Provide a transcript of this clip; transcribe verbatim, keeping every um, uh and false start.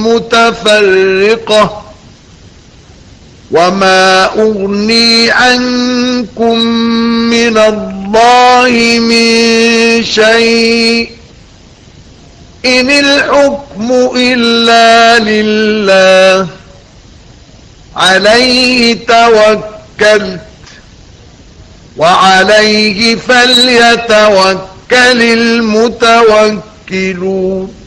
متفرقة وما أغني عنكم من الله من شيء إن الحكم إلا لله عليه توكلت وعليه فليتوكل المتوكلون